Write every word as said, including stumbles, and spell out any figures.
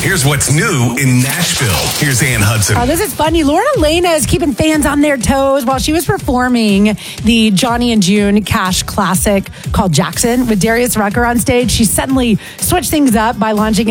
Here's what's new in Nashville. Here's Ann Hudson. Oh, this is funny. Lauren Elena is keeping fans on their toes while she was performing the Johnny and June Cash classic called Jackson with Darius Rucker on stage. She suddenly switched things up by launching